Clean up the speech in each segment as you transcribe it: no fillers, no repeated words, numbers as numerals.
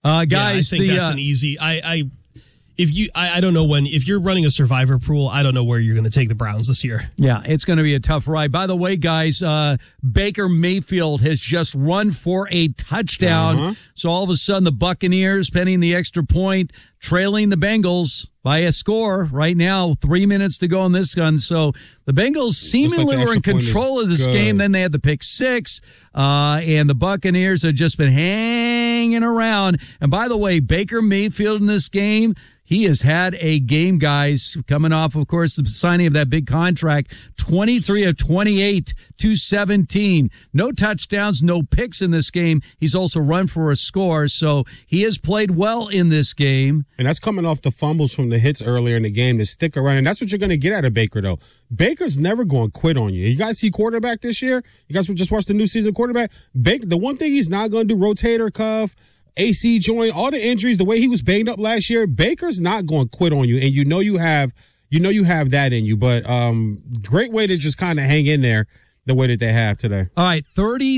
Guys, I think that's an easy. I don't know if you're running a survivor pool, I don't know where you're going to take the Browns this year. Yeah, it's going to be a tough ride. By the way, guys, Baker Mayfield has just run for a touchdown. So all of a sudden, the Buccaneers, pending the extra point, trailing the Bengals by a score right now. 3 minutes to go in this gun. So the Bengals seemingly were in control of this game. Then they had the pick six, and the Buccaneers have just been hanging around. And by the way, Baker Mayfield in this game, he has had a game, guys, coming off, of course, the signing of that big contract. 23 of 28, 217. No touchdowns, no picks in this game. He's also run for a score, so he has played well in this game. And that's coming off the fumbles from the hits earlier in the game to stick around. And that's what you're going to get out of Baker, though. Baker's never going to quit on you. You guys see quarterback this year? You guys just watched the new season quarterback? Baker, the one thing he's not going to do, rotator cuff, AC joint, all the injuries, the way he was banged up last year, Baker's not going to quit on you, and you know you have that in you. But great way to just kind of hang in there the way that they have today. All right,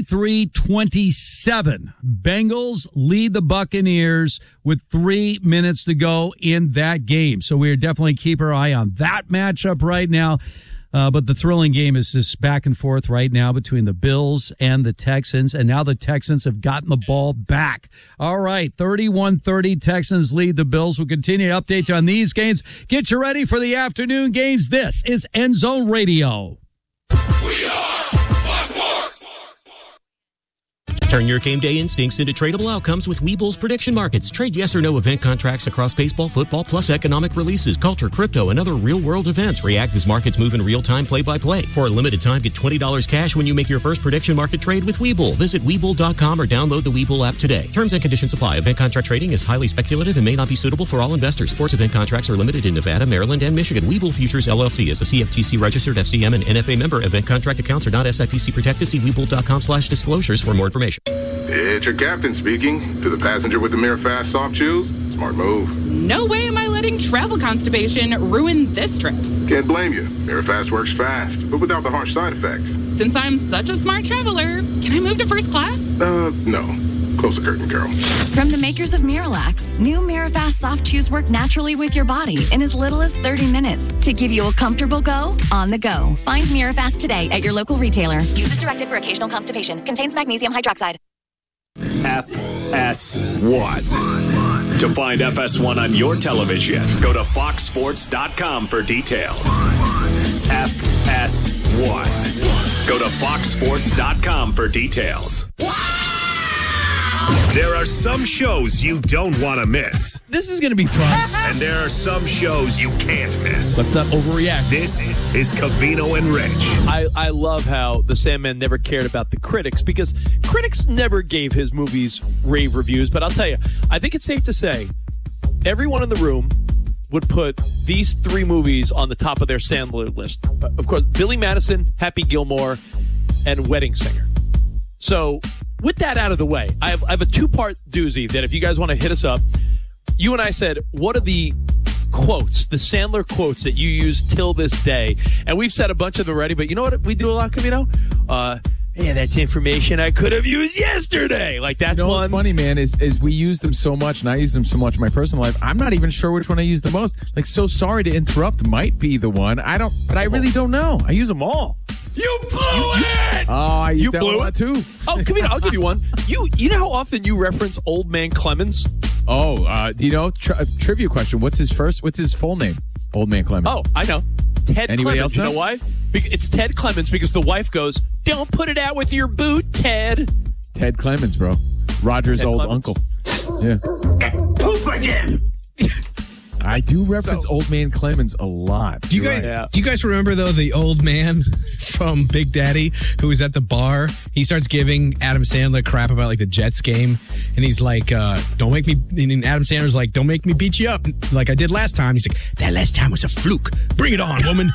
33-27. Bengals lead the Buccaneers with 3 minutes to go in that game. So we are definitely keep our eye on that matchup right now. But the thrilling game is this back and forth right now between the Bills and the Texans. And now the Texans have gotten the ball back. All right, 31-30. Texans lead the Bills. We'll continue to update you on these games. Get you ready for the afternoon games. This is End Zone Radio. We are Fox Sports. Turn your game day instincts into tradable outcomes with Webull's prediction markets. Trade yes or no event contracts across baseball, football, plus economic releases, culture, crypto, and other real-world events. React as markets move in real time, play-by-play. For a limited time, get $20 cash when you make your first prediction market trade with Webull. Visit Webull.com or download the Webull app today. Terms and conditions apply. Event contract trading is highly speculative and may not be suitable for all investors. Sports event contracts are limited in Nevada, Maryland, and Michigan. Webull Futures, LLC is a CFTC-registered FCM and NFA member. Event contract accounts are not SIPC protected. See Webull.com/disclosures for more information. It's your captain speaking. To the passenger with the MiraFast soft chews, smart move. No way am I letting travel constipation ruin this trip. Can't blame you. MiraFast works fast, but without the harsh side effects. Since I'm such a smart traveler, can I move to first class? No. Close the curtain, Carol. From the makers of Miralax, new MiraFast soft chews work naturally with your body in as little as 30 minutes to give you a comfortable go on the go. Find MiraFast today at your local retailer. Use as directed for occasional constipation. Contains magnesium hydroxide. FS1. To find FS1 on your television, go to foxsports.com for details. FS1. Go to foxsports.com for details. There are some shows you don't want to miss. This is going to be fun. And there are some shows you can't miss. Let's not overreact. This is Covino and Rich. I love how the Sandman never cared about the critics, because critics never gave his movies rave reviews. But I'll tell you, I think it's safe to say everyone in the room would put these three movies on the top of their Sandler list. Of course, Billy Madison, Happy Gilmore, and Wedding Singer. So with that out of the way, I have a two-part doozy that if you guys want to hit us up, you and I said, what are the quotes, the Sandler quotes that you use till this day? And we've said a bunch of them already, but you know what we do a lot, Camino? Yeah, that's information I could have used yesterday. Like, that's one. What's funny, man, is we use them so much, and I use them so much in my personal life, I'm not even sure which one I use the most. Like, so sorry to interrupt might be the one. But I really don't know. I use them all. You blew it! Oh, I used that one too. Oh, Camino, I'll give you one. You know how often you reference Old Man Clemens? Oh, do you know? Trivia question. What's his full name? Old Man Clemens. Oh, I know. Ted Anybody Clemens. else You know why? It's Ted Clemens because the wife goes, "Don't put it out with your boot, Ted." Ted Clemens, bro. Roger's Ted old Clemens. uncle. Yeah. Poop again! I do reference Old Man Clemens a lot. Do you guys remember, though, the old man from Big Daddy who was at the bar? He starts giving Adam Sandler crap about, like, the Jets game. And he's like, don't make me... And Adam Sandler's like, don't make me beat you up like I did last time. He's like, that last time was a fluke. Bring it on, woman.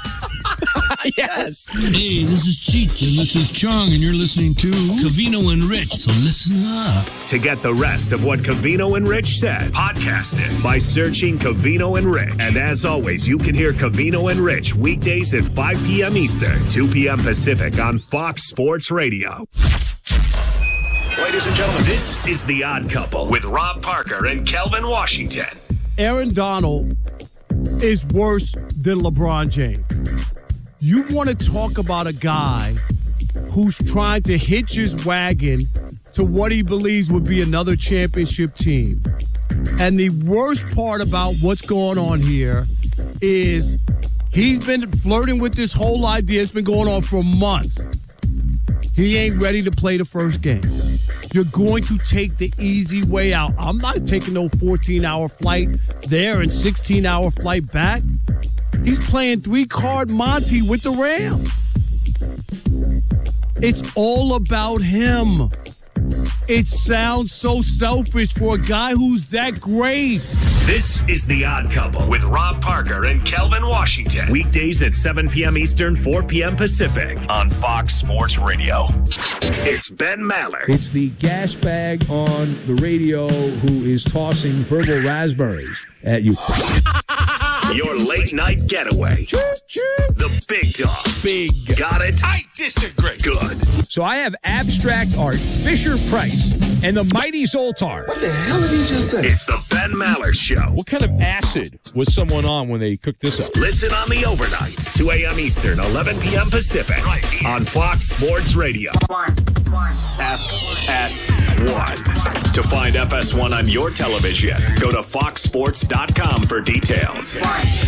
Yes. Hey, this is Cheech and this is Chong, and you're listening to Covino and Rich. So listen up. To get the rest of what Covino and Rich said, podcast it by searching Covino and Rich. And as always, you can hear Covino and Rich weekdays at 5 p.m. Eastern, 2 p.m. Pacific on Fox Sports Radio. Ladies and gentlemen, this is The Odd Couple with Rob Parker and Kelvin Washington. Aaron Donald is worse than LeBron James. You want to talk about a guy who's trying to hitch his wagon to what he believes would be another championship team. And the worst part about what's going on here is he's been flirting with this whole idea. It's been going on for months. He ain't ready to play the first game. You're going to take the easy way out. I'm not taking no 14-hour flight there and 16-hour flight back. He's playing 3-card Monty with the Rams. It's all about him. It sounds so selfish for a guy who's that great. This is The Odd Couple with Rob Parker and Kelvin Washington. Weekdays at 7 p.m. Eastern, 4 p.m. Pacific on Fox Sports Radio. It's Ben Maller. It's the gas bag on the radio who is tossing verbal raspberries at you. Your late night getaway. The big dog. Big. Got it? I disagree. Good. So I have abstract art, Fisher Price, and the mighty Zoltar. What the hell did he just say? It's the Ben Maller Show. What kind of acid was someone on when they cooked this up? Listen on the overnights, 2 a.m. Eastern, 11 p.m. Pacific, right here on Fox Sports Radio. FS1. To find FS1 on your television, go to foxsports.com for details.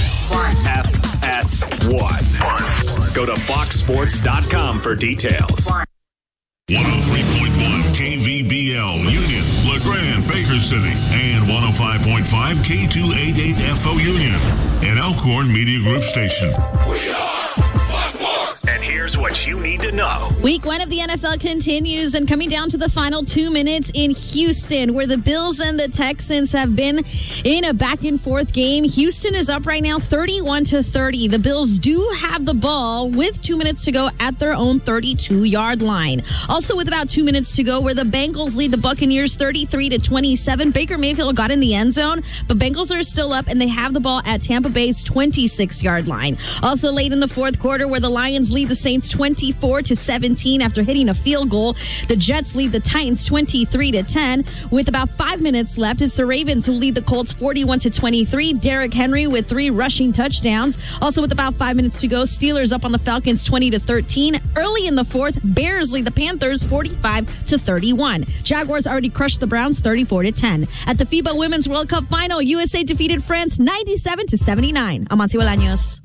FS1. Go to foxsports.com for details. 103.1 KVBL, Union, LeGrand, Baker City, and 105.5 K288FO Union, an Elkhorn Media Group station. We are and here's what you need to know. Week 1 of the NFL continues, and coming down to the final 2 minutes in Houston, where the Bills and the Texans have been in a back-and-forth game. Houston is up right now 31-30. The Bills do have the ball with 2 minutes to go at their own 32-yard line. Also with about 2 minutes to go, where the Bengals lead the Buccaneers 33-27. Baker Mayfield got in the end zone, but Bengals are still up, and they have the ball at Tampa Bay's 26-yard line. Also late in the fourth quarter, where the Lions lead the Saints 24-17 after hitting a field goal. The Jets lead the Titans 23-10. With about 5 minutes left, it's the Ravens who lead the Colts 41-23. Derrick Henry with 3 rushing touchdowns. Also with about 5 minutes to go, Steelers up on the Falcons 20-13. Early in the fourth, Bears lead the Panthers 45-31. Jaguars already crushed the Browns 34-10. At the FIBA Women's World Cup final, USA defeated France 97-79. I'm Monty Bolaños.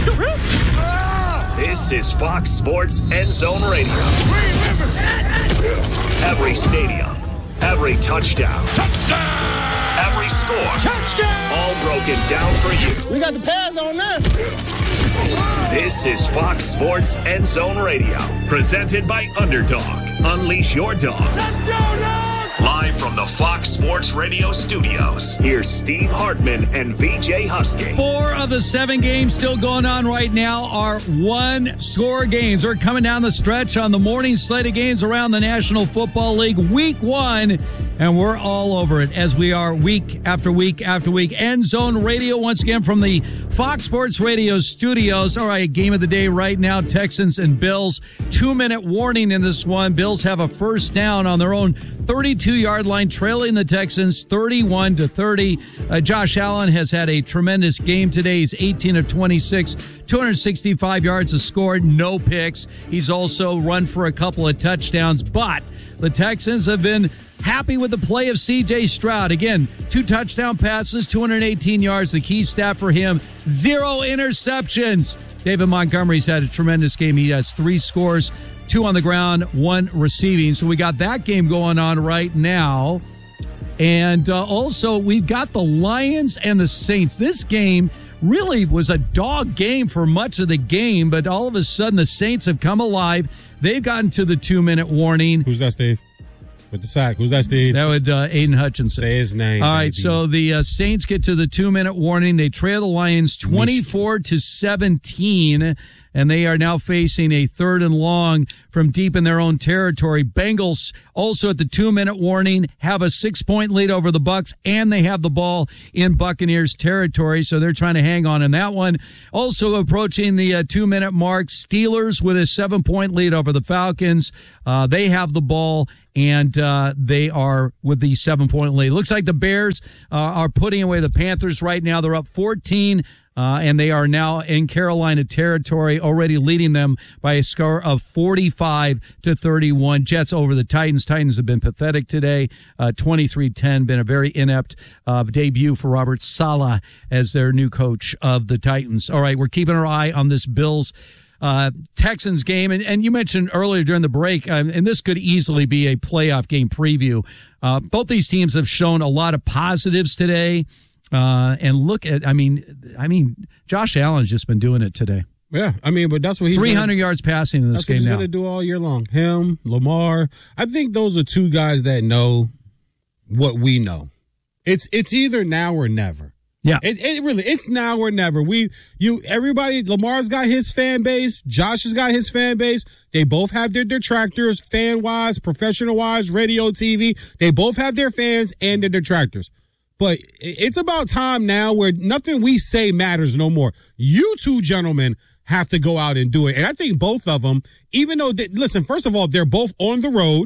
This is Fox Sports End Zone Radio. Every stadium, every touchdown, every score, all broken down for you. We got the pads on this. This is Fox Sports End Zone Radio, presented by Underdog. Unleash your dog. Let's go, dog! Live from the Fox Sports Radio studios, here's Steve Hartman and VJ Husky. 4 of the 7 games still going on right now are one-score games. They're coming down the stretch on the morning slate of games around the National Football League. Week 1, and we're all over it as we are week after week after week. End Zone Radio once again from the Fox Sports Radio studios. All right, game of the day right now, Texans and Bills. 2-minute warning in this one. Bills have a first down on their own 32-yard line, trailing the Texans 31-30. Josh Allen has had a tremendous game today. He's 18 of 26, 265 yards scored, no picks. He's also run for a couple of touchdowns, but the Texans have been happy with the play of C.J. Stroud. Again, 2 touchdown passes, 218 yards. The key stat for him, 0 interceptions. David Montgomery's had a tremendous game. He has 3 scores, 2 on the ground, 1 receiving. So we got that game going on right now. And also, we've got the Lions and the Saints. This game really was a dog game for much of the game, but all of a sudden the Saints have come alive. They've gotten to the 2-minute warning. Who's that, Steve? With the sack. Who's that, Steve? That would Aiden Hutchinson. Say his name. All right, baby. so the Saints get to the 2-minute warning. They trail the Lions 24-17, and they are now facing a 3rd and long from deep in their own territory. Bengals also at the 2-minute warning have a 6-point lead over the Bucs, and they have the ball in Buccaneers territory, so they're trying to hang on in that one. Also approaching the 2-minute mark, Steelers with a 7-point lead over the Falcons. They have the ball, and they are with the 7-point lead. Looks like the Bears are putting away the Panthers right now. They're up 14. And they are now in Carolina territory, already leading them by a score of 45-31. Jets over the Titans. Titans have been pathetic today. 23-10, been a very inept debut for Robert Saleh as their new coach of the Titans. All right, we're keeping our eye on this Bills Texans game. And you mentioned earlier during the break, and this could easily be a playoff game preview. Both these teams have shown a lot of positives today. And look at, I mean, Josh Allen's just been doing it today. Yeah, but that's what he's 300 yards passing in this game now. That's what he's going to do all year long. Him, Lamar. I think those are two guys that know what we know. It's either now or never. Yeah, it really, it's now or never. Everybody. Lamar's got his fan base. Josh has got his fan base. They both have their detractors, fan wise, professional wise, radio, TV. They both have their fans and their detractors. But it's about time now where nothing we say matters no more. You two gentlemen have to go out and do it. And I think both of them, even though, listen, first of all, they're both on the road.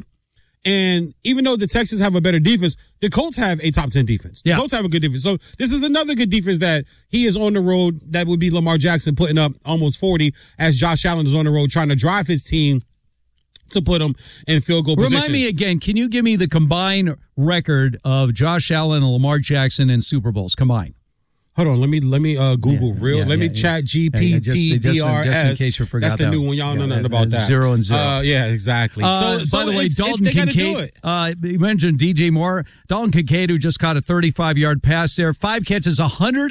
And even though the Texans have a better defense, the Colts have a top 10 defense. The Colts have a good defense. So this is another good defense that he is on the road. That would be Lamar Jackson putting up almost 40 as Josh Allen is on the road trying to drive his team to put them in field goal position. Remind me again, can you give me the combined record of Josh Allen and Lamar Jackson in Super Bowls combined? Hold on, let me Google let me chat GPT DRS. Just in case you forgot. That's the new one. Y'all know nothing about that. 0 and 0. Yeah, exactly. By the way, Dalton Kincaid. You mentioned DJ Moore. Dalton Kincaid, who just caught a 35-yard pass there, 5 catches,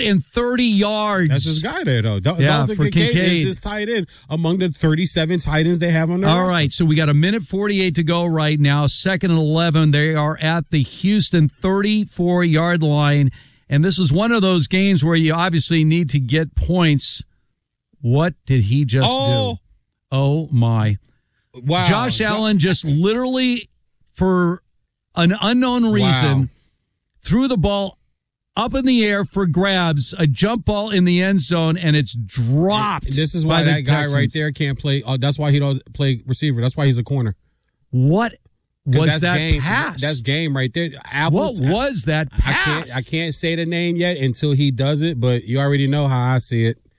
130 yards. That's his guy there, though. Dalton Kincaid is his tight end among the 37 tight ends they have on their roster. All right, so we got 1:48 to go right now. 2nd and 11. They are at the Houston 34-yard line. And this is one of those games where you obviously need to get points. What did he just do? Oh, my. Wow. Josh Allen just literally, for an unknown reason, threw the ball up in the air for grabs, a jump ball in the end zone, and it's dropped. This is why that guy right there can't play. That's why he don't play receiver. That's why he's a corner. What was that pass? That's game right there. What was that pass? I can't say the name yet until he does it, but you already know how I see it.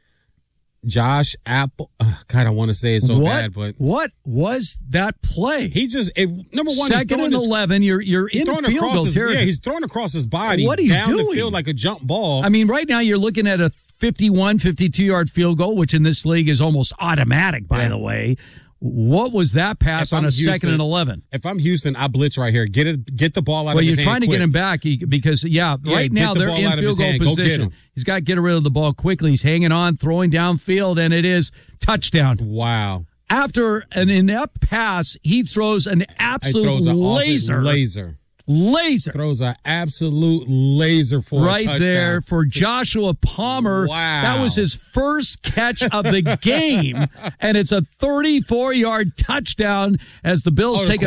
Josh Apple. God, I want to say it so bad, but what was that play? He just number one. 2nd and 11. You're in field goal territory. Yeah, he's throwing across his body. What are you down doing? the field like a jump ball. I mean, right now you're looking at a 51, 52-yard field goal, which in this league is almost automatic. By the way. What was that pass on a 2nd and 11? If I'm Houston, I blitz right here. Get the ball out of his hand. Well, you're trying to get him back because, right now they're in field goal position. He's got to get rid of the ball quickly. He's hanging on, throwing downfield, and it is touchdown. Wow. After an inept pass, he throws an absolute laser. Throws an absolute laser for a touchdown. There for Joshua Palmer. Wow. That was his first catch of the game, and it's a 34-yard touchdown as the Bills take a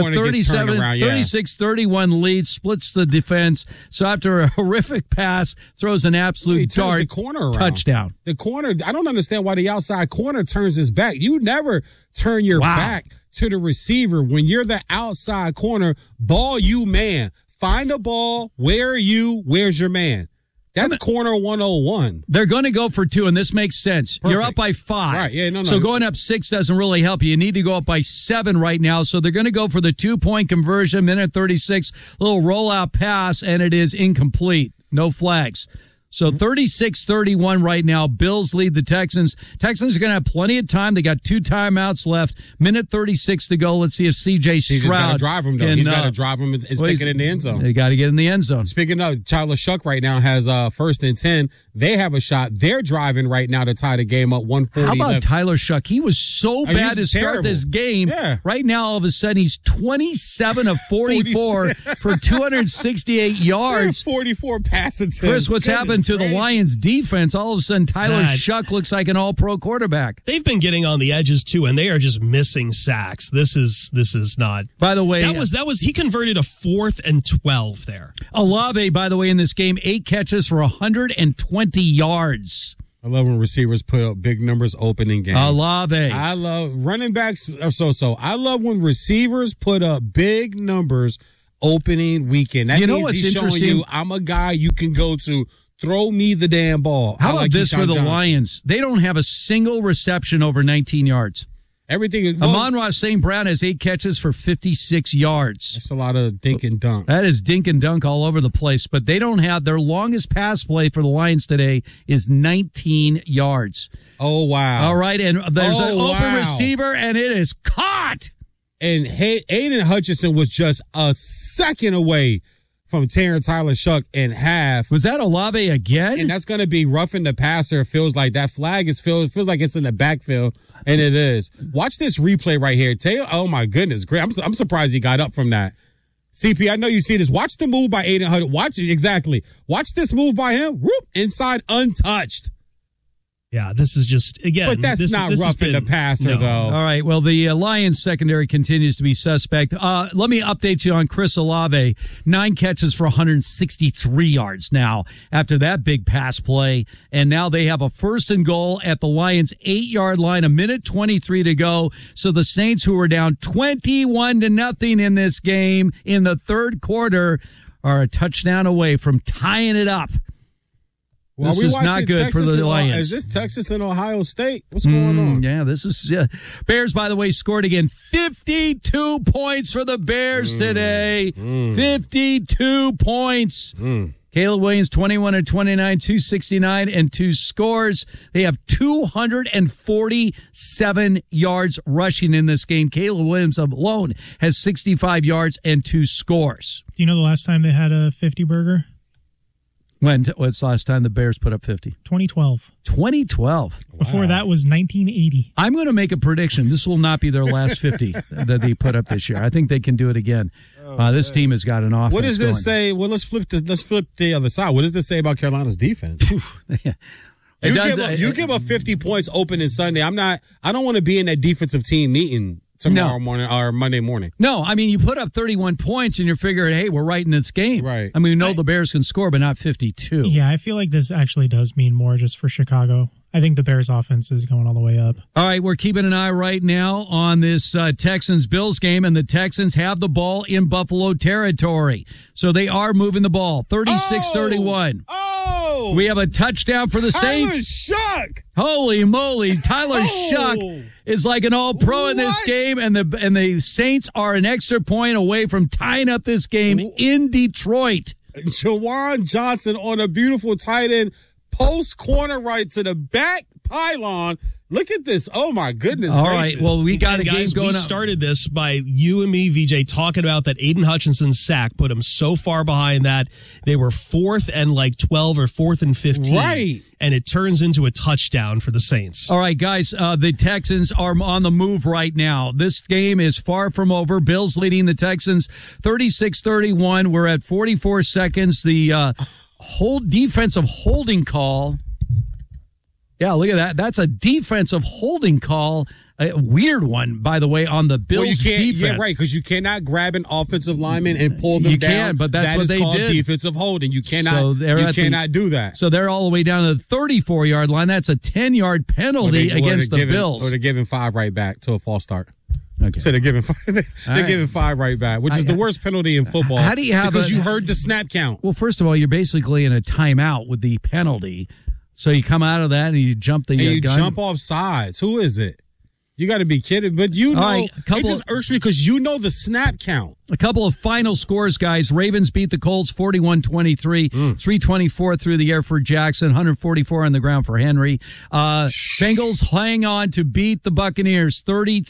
36-31 lead, splits the defense. So after a horrific pass, throws an absolute dart, the corner around. Touchdown. The corner, I don't understand why the outside corner turns his back. You never turn your back to the receiver when you're the outside corner. Ball you man. Find a ball. Where are you? Where's your man? That's corner 101. They're going to go for 2, and this makes sense. Perfect. You're up by 5. Right. Yeah, no. So going up 6 doesn't really help you. You need to go up by 7 right now. So they're going to go for the 2-point conversion, minute 36, little rollout pass, and it is incomplete. No flags. So 36-31 right now. Bills lead the Texans. Texans are going to have plenty of time. They got 2 timeouts left. Minute 36 to go. Let's see if C.J. Stroud. He's got to drive him, though. He's got to drive him and stick it in the end zone. They got to get in the end zone. Speaking of, Tyler Shuck right now has 1st and 10. They have a shot. They're driving right now to tie the game up 140. How about Tyler Shuck? He was so bad to start this game. Yeah. Right now, all of a sudden, he's 27 of 44 for 268 yards. 44 pass attempts. Chris, what's happened to the Lions defense? All of a sudden, Tyler Shuck looks like an all-pro quarterback. They've been getting on the edges too, and they are just missing sacks. This is not. By the way, that was he converted a 4th and 12 there. Olave, by the way, in this game, 8 catches for 120 yards. I love when receivers put up big numbers opening game. Olave. I love running backs. So. I love when receivers put up big numbers opening weekend. That means what's he's showing interesting? you, I'm a guy you can go to. Throw me the damn ball. How about this for the Johnson. Lions? They don't have a single reception over 19 yards. Everything is. Amon-Ra St. Brown has 8 catches for 56 yards. That's a lot of dink and dunk. That is dink and dunk all over the place. But they don't have their longest pass play for the Lions today is 19 yards. Oh, wow. All right. And there's an open wow. receiver, and it is caught. And Aiden Hutchinson was just a second away from tearing Tyler Shuck in half. Was that Olave again? And that's going to be roughing the passer. It feels like that flag feels like it's in the backfield, and it is. Watch this replay right here. Oh, my goodness. Great. I'm surprised he got up from that. CP, I know you see this. Watch the move by Aiden Hutchinson. Watch it. Exactly. Watch this move by him. Whoop, inside untouched. Yeah, this is just, again. But that's not roughing the passer, though. All right. Well, the Lions secondary continues to be suspect. Let me update you on Chris Olave. 9 catches for 163 yards now after that big pass play. And now they have a 1st and goal at the Lions' 8-yard line, 1:23 to go. So the Saints, who were down 21-0 in this game in the third quarter, are a touchdown away from tying it up. Well, this is not good Texas for the Lions. Is this Texas and Ohio State? What's going on? Yeah, this is Bears, by the way, scored again. 52 points for the Bears today. 52 points. Caleb Williams, 21 of 29, 269, and 2 scores. They have 247 yards rushing in this game. Caleb Williams alone has 65 yards and 2 scores. Do you know the last time they had a 50-burger? What's the last time the Bears put up 50? 2012. 2012. Before that was 1980. I'm going to make a prediction. This will not be their last 50 that they put up this year. I think they can do it again. This team has got an offense. What does this say? Well, let's flip the other side. What does this say about Carolina's defense? You give up 50 points opening Sunday. I don't want to be in that defensive team meeting tomorrow morning or Monday morning. No, I mean, you put up 31 points and you're figuring, hey, we're right in this game. Right. I mean, we know the Bears can score, but not 52. Yeah, I feel like this actually does mean more just for Chicago. I think the Bears offense is going all the way up. All right, we're keeping an eye right now on this Texans-Bills game, and the Texans have the ball in Buffalo territory. So they are moving the ball, 36-31. Oh! We have a touchdown for the Saints. Shuck! Holy moly, Tyler Shuck is like an all-pro in this game, and the Saints are an extra point away from tying up this game in Detroit. Jawan Johnson on a beautiful tight end post corner right to the back pylon. Look at this. Oh, my goodness All gracious. right, well, we got a guys, game going we on. started this by you and me, VJ, talking about that Aiden Hutchinson's sack put him so far behind that they were 4th and 12 or 4th and 15. Right. And it turns into a touchdown for the Saints. All right, guys, the Texans are on the move right now. This game is far from over. Bills leading the Texans 36-31. We're at 44 seconds. The whole defensive holding call. Yeah, look at that. That's a defensive holding call. A weird one, by the way, on the Bills defense. Yeah, right, because you cannot grab an offensive lineman and pull them down. You can, but that's what they did. That is called defensive holding. You cannot do that. So they're all the way down to the 34-yard line. That's a 10-yard penalty against the Bills. Or they're giving 5 right back to a false start. Okay. So they're giving 5 right back, which is the worst penalty in football. How do you have because you heard the snap count? Well, first of all, you're basically in a timeout with the penalty. So you come out of that and you jump the gun. Jump off sides. Who is it? You got to be kidding. But it just irks me because you know the snap count. A couple of final scores, guys. Ravens beat the Colts 41-23, 324 through the air for Jackson, 144 on the ground for Henry. Bengals hang on to beat the Buccaneers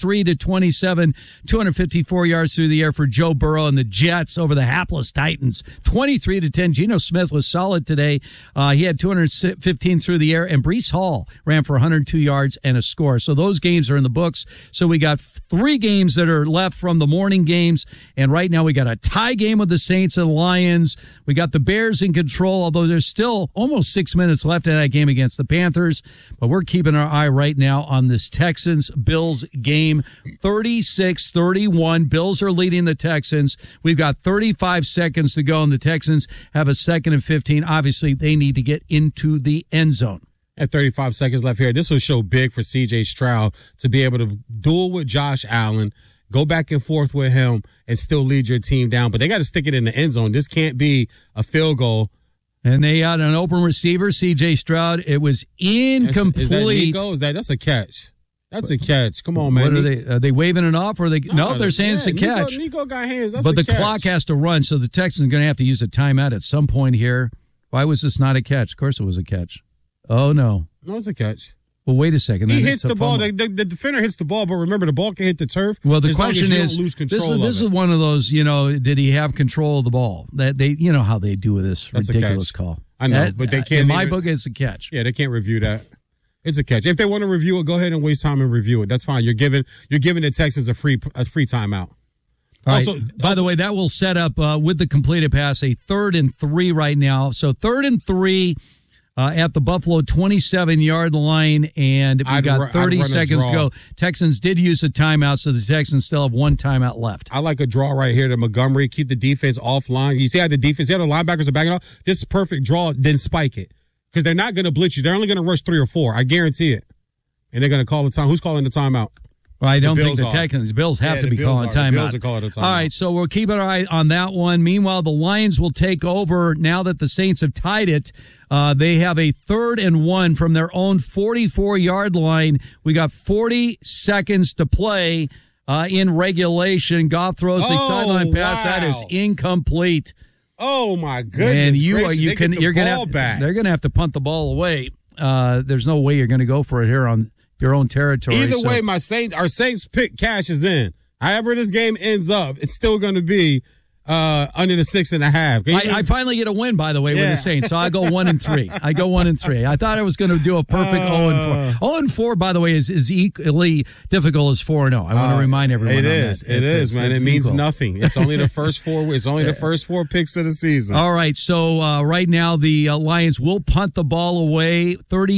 33-27, 254 yards through the air for Joe Burrow, and the Jets over the hapless Titans 23-10. Geno Smith was solid today. He had 215 through the air, and Breece Hall ran for 102 yards and a score. So those games are in the books. So we got 3 games that are left from the morning games, and right now we got a tie game with the Saints and Lions. We got the Bears in control, although there's still almost 6 minutes left in that game against the Panthers. But we're keeping our eye right now on this Texans-Bills game. 36-31. Bills are leading the Texans. We've got 35 seconds to go, and the Texans have a 2nd and 15. Obviously, they need to get into the end zone. At 35 seconds left here, this will show big for C.J. Stroud to be able to duel with Josh Allen, go back and forth with him, and still lead your team down. But they got to stick it in the end zone. This can't be a field goal. And they had an open receiver, C.J. Stroud. It was incomplete. Is that Nico? That's a catch. That's a catch. Come on, man. What are they waving it off? Or no, they're saying it's a catch. Nico got hands. That's but a the clock has to run, so the Texans are going to have to use a timeout at some point here. Why was this not a catch? Of course it was a catch. Oh, no. No, it's a catch. Well, wait a second. He hits the ball. The defender hits the ball, but remember, the ball can hit the turf. Well, the question is, lose control this is one of those, did he have control of the ball? That they, how they do with this ridiculous call. I know, but they can't. In my book, it's a catch. Yeah, they can't review that. It's a catch. If they want to review it, go ahead and waste time and review it. That's fine. You're giving the Texans a free timeout. Also, by the way, that will set up with the completed pass a 3rd and 3 right now. So 3rd and 3 at the Buffalo 27-yard line, and we got 30 seconds to go. Texans did use a timeout, so the Texans still have one timeout left. I like a draw right here to Montgomery, keep the defense offline. You see how the linebackers are backing off? This is perfect draw, then spike it. Because they're not going to blitz you. They're only going to rush 3 or 4. I guarantee it. And they're going to call the time. Who's calling the timeout? Well, I don't think the Texans. The Bills have to be calling timeout. The Bills are calling a timeout. All right, so we'll keep an eye on that one. Meanwhile, the Lions will take over now that the Saints have tied it. They have a 3rd and 1 from their own 44-yard line. We got 40 seconds to play in regulation. Goff throws a sideline pass. That is incomplete. Oh my goodness! And you're going to have to punt the ball away. There's no way you're going to go for it here on your own territory. Either way, our Saints pick cashes in. However this game ends up, it's still going to be under the 6.5. I finally get a win, by the way, with the Saints. So I go 1 and 3. I thought I was going to do a perfect 0 and 4. 0 and 4, by the way, is equally difficult as 4 and 0. I want to remind everyone. It is. It is, man. It means nothing. It's only the first 4. It's only the first 4 picks of the season. All right. So right now the Lions will punt the ball away.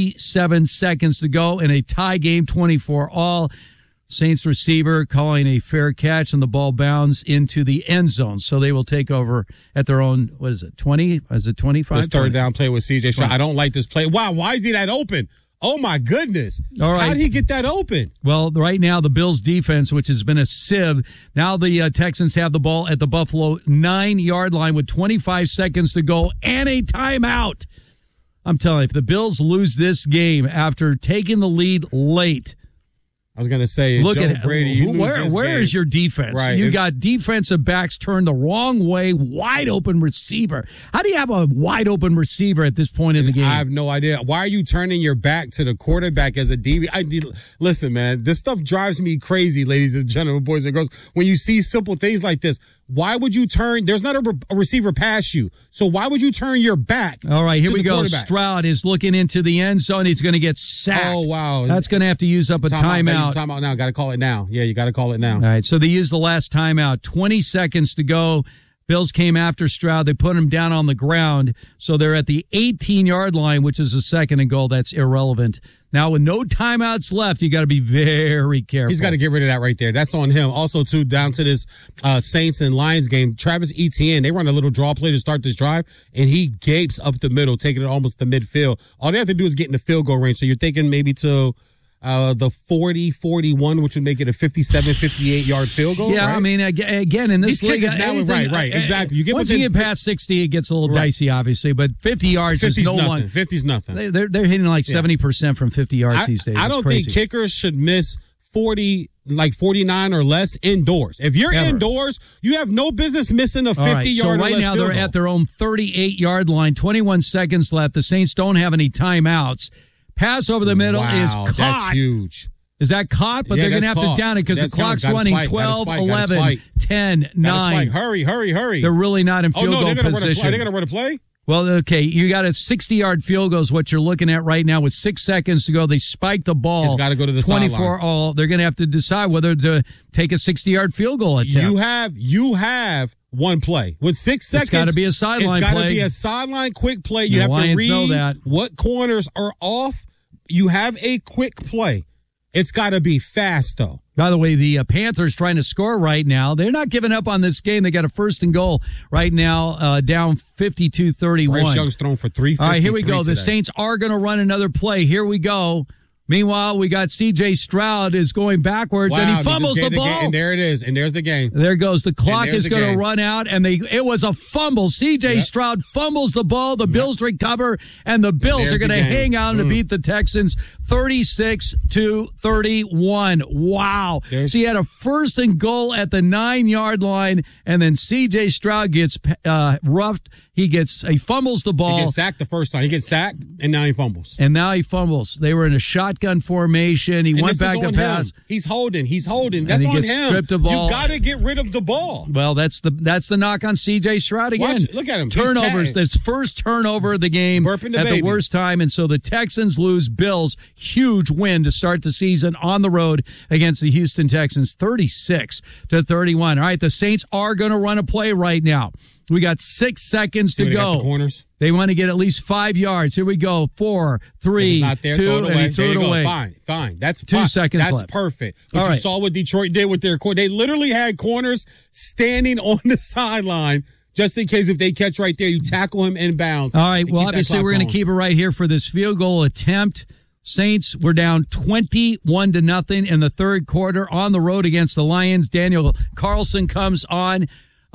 37 seconds to go in a tie game, 24-all. Saints receiver calling a fair catch, and the ball bounds into the end zone. So they will take over at their own, 20? Is it 25? This 3rd down play with C.J. Stroud. I don't like this play. Wow, why is he that open? Oh, my goodness. All right. How did he get that open? Well, right now, the Bills' defense, which has been a sieve, now the Texans have the ball at the Buffalo 9-yard line with 25 seconds to go and a timeout. I'm telling you, if the Bills lose this game after taking the lead late, I was going to say, look Joe at Brady. Where is your defense? Right. You got defensive backs turned the wrong way, wide open receiver. How do you have a wide open receiver at this point in the game? I have no idea. Why are you turning your back to the quarterback as a DB? Listen, man, this stuff drives me crazy, ladies and gentlemen, boys and girls. When you see simple things like this, why would you turn? There's not a receiver past you. So why would you turn your back? All right, here we go. Stroud is looking into the end zone. He's going to get sacked. Oh, wow. That's going to have to use up a timeout. Timeout now. Got to call it now. Yeah, you got to call it now. All right, so they used the last timeout. 20 seconds to go. Bills came after Stroud. They put him down on the ground. So they're at the 18-yard line, which is a 2nd and goal. That's irrelevant. Now, with no timeouts left, you got to be very careful. He's got to get rid of that right there. That's on him. Also, too, down to this Saints and Lions game, Travis Etienne, they run a little draw play to start this drive, and he gapes up the middle, taking it almost to midfield. All they have to do is get in the field goal range. So you're thinking maybe to the 40-41, which would make it a 57-58-yard field goal. Yeah, right? I mean, again, in this league, right, exactly. Once you get past 60, it gets a little dicey, obviously, but 50 yards is no nothing. one. 50's nothing. They're hitting like 70% from 50 yards these days. I don't think kickers should miss 49 or less indoors. If you're indoors, you have no business missing a 50-yard or less field goal. So right now, they're at their own 38-yard line, 21 seconds left. The Saints don't have any timeouts. Pass over the middle is caught. That's huge. Is that caught? But they're going to have to down it because the clock's running. 12, 11, 10, 9. Hurry. They're really not in field goal position. Are they going to run a play? Well, okay, you got a 60-yard field goal is what you're looking at right now with 6 seconds to go. They spike the ball. It's got to go to the 24 all. They're going to have to decide whether to take a 60-yard field goal attempt. You have one play. With 6 seconds, it's got to be a sideline play. It's got to be a sideline quick play. You have to read what corners are off. You have a quick play. It's got to be fast, though. By the way, the Panthers trying to score right now. They're not giving up on this game. They got a 1st and goal right now, down 52-31. Bryce Young's thrown for 353. All right, here we go. Today. The Saints are going to run another play. Here we go. Meanwhile, we got C.J. Stroud is going backwards, and he fumbles the ball. And there it is, and there's the game. There goes. The clock is going to run out, and it was a fumble. C.J. Stroud fumbles the ball. The Bills recover, and the Bills are going to hang on to beat the Texans 36-31. Wow. So he had a 1st and goal at the 9-yard line, and then C.J. Stroud gets roughed. He fumbles the ball. He gets sacked the first time. He gets sacked, and now he fumbles. They were in a shotgun formation. He went back to pass. He's holding. That's on him. Stripped the ball. You've got to get rid of the ball. Well, that's the knock on C.J. Stroud again. Look at him. Turnovers. This first turnover of the game at the worst time, and so the Texans lose. Bills, huge win to start the season on the road against the Houston Texans, 36-31. All right, the Saints are going to run a play right now. We got 6 seconds to go. Corners. They want to get at least 5 yards. Here we go. 4, 3, 2, and he threw it away. Fine. That's 2 seconds left. That's perfect. But you saw what Detroit did with their corner. They literally had corners standing on the sideline just in case if they catch right there, you tackle him inbounds. All right. Well, obviously, we're going to keep it right here for this field goal attempt. Saints were down 21-0 in the third quarter on the road against the Lions. Daniel Carlson comes on.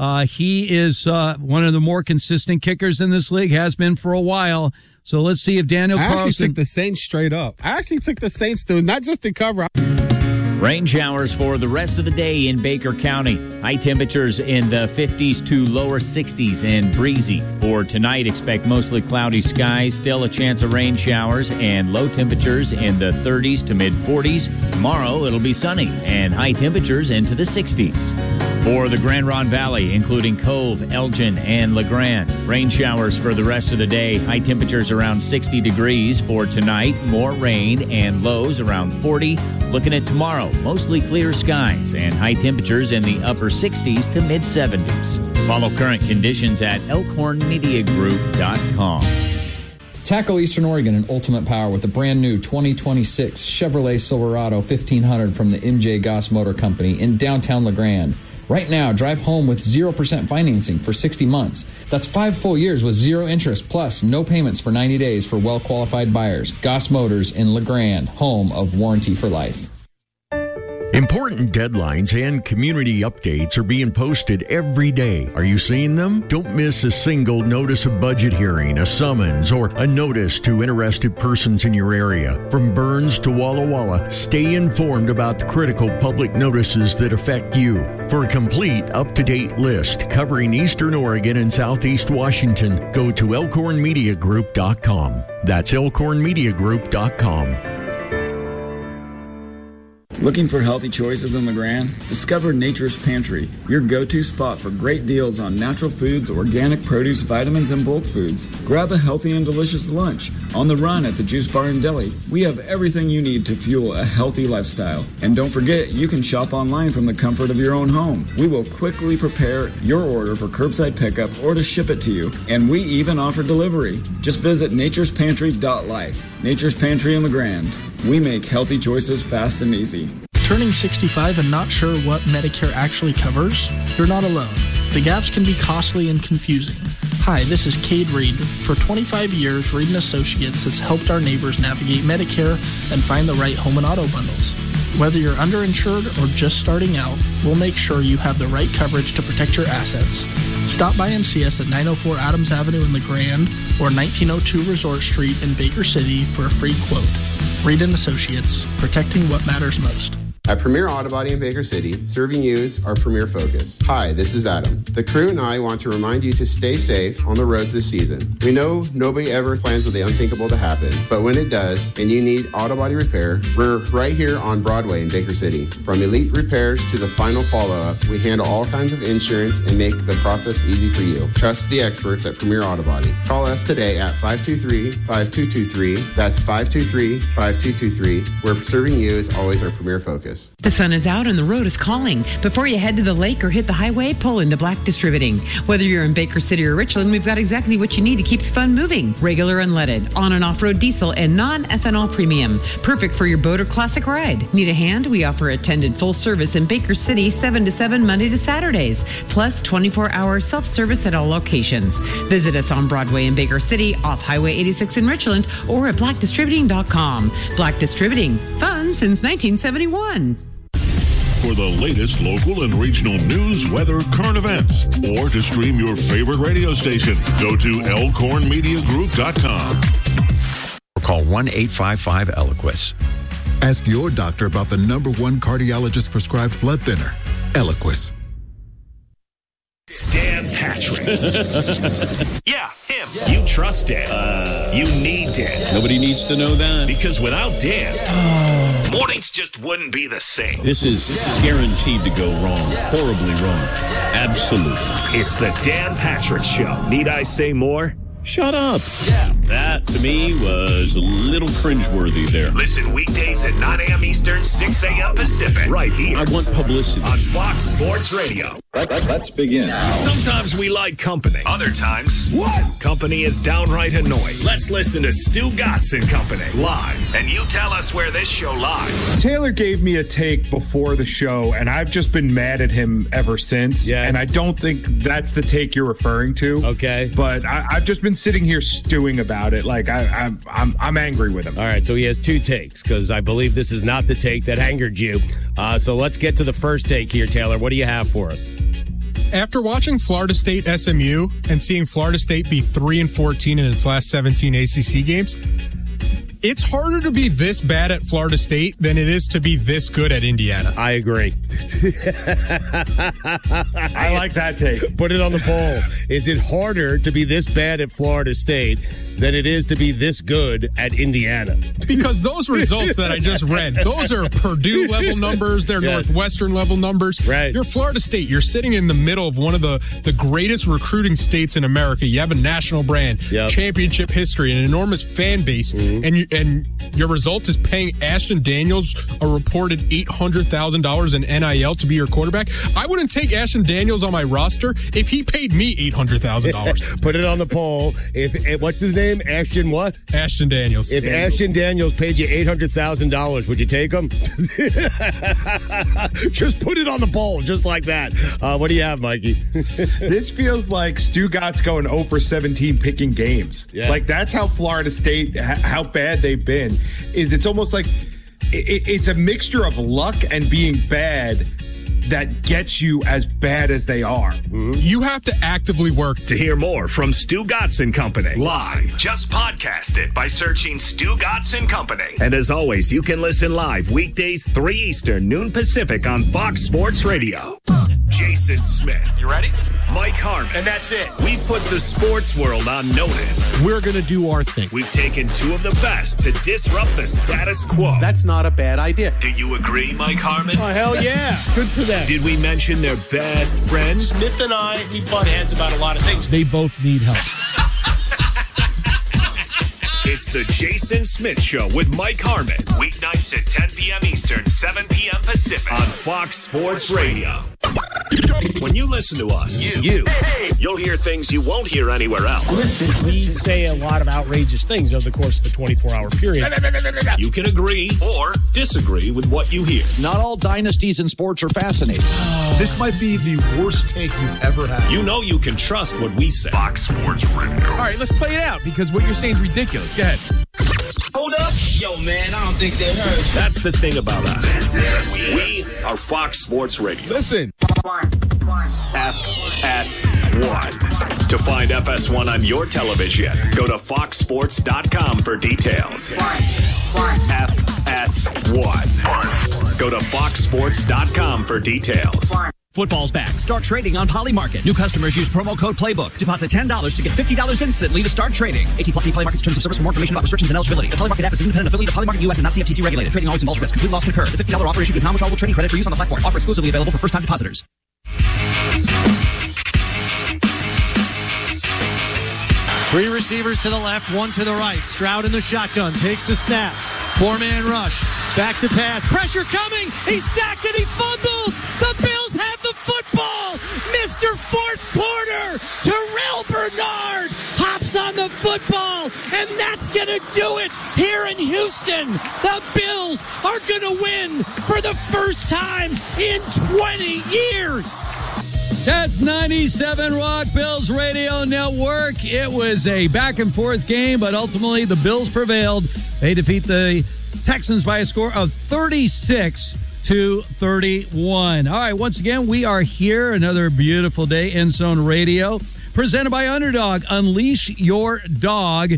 He is one of the more consistent kickers in this league, has been for a while. So let's see if Daniel Carlson... I actually took the Saints straight up. I actually took the Saints to not just to cover. Rain showers for the rest of the day in Baker County. High temperatures in the 50s to lower 60s and breezy. For tonight, expect mostly cloudy skies, still a chance of rain showers, and low temperatures in the 30s to mid-40s. Tomorrow, it'll be sunny and high temperatures into the 60s. For the Grand Ronde Valley, including Cove, Elgin, and LeGrand. Rain showers for the rest of the day. High temperatures around 60 degrees for tonight. More rain and lows around 40. Looking at tomorrow, mostly clear skies and high temperatures in the upper 60s to mid-70s. Follow current conditions at elkhornmediagroup.com. Tackle Eastern Oregon in ultimate power with the brand new 2026 Chevrolet Silverado 1500 from the MJ Goss Motor Company in downtown LeGrand. Right now, drive home with 0% financing for 60 months. That's 5 full years with 0 interest, plus no payments for 90 days for well-qualified buyers. Goss Motors in LeGrand, home of Warranty for Life. Important deadlines and community updates are being posted every day. Are you seeing them? Don't miss a single notice of budget hearing, a summons, or a notice to interested persons in your area. From Burns to Walla Walla, stay informed about the critical public notices that affect you. For a complete, up-to-date list covering Eastern Oregon and Southeast Washington, go to elkhornmediagroup.com. That's elkhornmediagroup.com. Looking for healthy choices in LeGrand? Discover Nature's Pantry, your go-to spot for great deals on natural foods, organic produce, vitamins, and bulk foods. Grab a healthy and delicious lunch. On the run at the Juice Bar and Deli, we have everything you need to fuel a healthy lifestyle. And don't forget, you can shop online from the comfort of your own home. We will quickly prepare your order for curbside pickup or to ship it to you. And we even offer delivery. Just visit naturespantry.life. Nature's Pantry in LeGrand. We make healthy choices fast and easy. Turning 65 and not sure what Medicare actually covers? You're not alone. The gaps can be costly and confusing. Hi, this is Cade Reed. For 25 years, Reed & Associates has helped our neighbors navigate Medicare and find the right home and auto bundles. Whether you're underinsured or just starting out, we'll make sure you have the right coverage to protect your assets. Stop by and see us at 904 Adams Avenue in LeGrand or 1902 Resort Street in Baker City for a free quote. Reed & Associates, protecting what matters most. At Premier Auto Body in Baker City, serving you is our premier focus. Hi, this is Adam. The crew and I want to remind you to stay safe on the roads this season. We know nobody ever plans for the unthinkable to happen, but when it does, and you need auto body repair, we're right here on Broadway in Baker City. From elite repairs to the final follow-up, we handle all kinds of insurance and make the process easy for you. Trust the experts at Premier Auto Body. Call us today at 523-5223. That's 523-5223, where serving you is always our premier focus. Focus. The sun is out and the road is calling. Before you head to the lake or hit the highway, pull into Black Distributing. Whether you're in Baker City or Richland, we've got exactly what you need to keep the fun moving. Regular unleaded, on and off-road diesel, and non-ethanol premium. Perfect for your boat or classic ride. Need a hand? We offer attended full service in Baker City 7 to 7 Monday to Saturdays, plus 24-hour self-service at all locations. Visit us on Broadway in Baker City, off Highway 86 in Richland, or at blackdistributing.com. Black Distributing, fun since 1971. For the latest local and regional news, weather, current events, or to stream your favorite radio station, go to elkhornmediagroup.com. Or call 1-855-ELOQUIS. Ask your doctor about the #1 cardiologist prescribed blood thinner, Eliquis. It's Dan Patrick. Yeah, him. You trust Dan. You need Dan. Nobody needs to know that. Because without Dan, mornings just wouldn't be the same. This is guaranteed to go wrong. Horribly wrong. Absolutely. It's the Dan Patrick Show. Need I say more? Shut up. That, to me, was a little cringeworthy there. Listen weekdays at 9 a.m. Eastern, 6 a.m. Pacific. Right here. I want publicity. On Fox Sports Radio. Let's begin. Sometimes we like company. Other times, company is downright annoying. Let's listen to Stu Gatz and Company live. And you tell us where this show lies. Taylor gave me a take before the show, and I've just been mad at him ever since. Yes. And I don't think that's the take you're referring to. Okay. But I've just been sitting here stewing about it. Like I'm angry with him. All right, so he has two takes because I believe this is not the take that angered you. So let's get to the first take here, Taylor. What do you have for us? After watching Florida State SMU and seeing Florida State be 3-14 in its last 17 ACC games, it's harder to be this bad at Florida State than it is to be this good at Indiana. I agree. I like that take. Put it on the poll. Is it harder to be this bad at Florida State than it is to be this good at Indiana? Because those results that I just read, those are Purdue level numbers, they're Northwestern level numbers. Right. You're Florida State. You're sitting in the middle of one of the greatest recruiting states in America. You have a national brand, championship history, an enormous fan base, and your result is paying Ashton Daniels a reported $800,000 in NIL to be your quarterback. I wouldn't take Ashton Daniels on my roster if he paid me $800,000. Put it on the poll. If what's his name? Ashton what? Ashton Daniels. If Ashton Daniels paid you $800,000, would you take him? Just put it on the poll, just like that. What do you have, Mikey? This feels like Stu Gatz going 0 for 17 picking games. Yeah. Like that's how Florida State, how bad they've been. It's almost like it's a mixture of luck and being bad that gets you as bad as they are. You have to actively work. To hear more from Stu Gatz and Company live, just podcast it by searching Stu Gatz and Company. And as always, you can listen live weekdays 3 Eastern, noon Pacific on Fox Sports Radio. Jason Smith. You ready? Mike Harmon. And that's it. We've put the sports world on notice. We're going to do our thing. We've taken two of the best to disrupt the status quo. That's not a bad idea. Do you agree, Mike Harmon? Oh, hell yeah. Good for them. Did we mention their best friends? Smith and I, we butt heads about a lot of things. They both need help. It's the Jason Smith Show with Mike Harmon. Weeknights at 10 p.m. Eastern, 7 p.m. Pacific on Fox Sports Radio. When you listen to us, you'll hear things you won't hear anywhere else. Listen, we say a lot of outrageous things over the course of the 24-hour period. You can agree or disagree with what you hear. Not all dynasties in sports are fascinating. This might be the worst take you've ever had. You know you can trust what we say. Fox Sports Radio. All right, let's play it out because what you're saying is ridiculous. Go ahead. Hold up. Yo, man, I don't think they heard. That's the thing about us. We are Fox Sports Radio. Listen. FS1. To find FS1 on your television, go to foxsports.com for details. FS1. Go to foxsports.com for details. Football's back. Start trading on Poly Market. New customers use promo code Playbook. Deposit $10 to get $50 instantly to start trading. 18+ Poly Market's terms of service. For more information about restrictions and eligibility. The Poly Market app is an independent affiliate of Poly Market US and not CFTC regulated. Trading always involves risk. Complete loss concurred. The $50 offer issued is non-withdrawable trading credit for use on the platform. Offer exclusively available for first-time depositors. Three receivers to the left, one to the right. Stroud in the shotgun, takes the snap. 4-man rush, back to pass. Pressure coming. He's sacked and he fumbles. The Bills have the football. Mr. Fourth Quarter, Terrell Bernard hops on the football, and that's going to do it here in Houston. The Bills are going to win for the first time in 20 years. That's 97 Rock Bills Radio Network. It was a back-and-forth game, but ultimately the Bills prevailed. They defeat the Texans by a score of 36-31. All right, once again, we are here. Another beautiful day, End Zone Radio, presented by Underdog. Unleash your dog.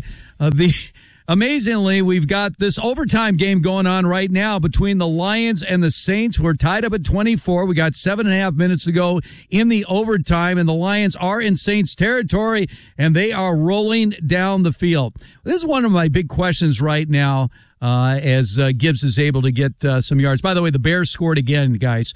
Amazingly, we've got this overtime game going on right now between the Lions and the Saints. We're tied up at 24. We got 7.5 minutes to go in the overtime, and the Lions are in Saints territory, and they are rolling down the field. This is one of my big questions right now as Gibbs is able to get some yards. By the way, the Bears scored again, guys.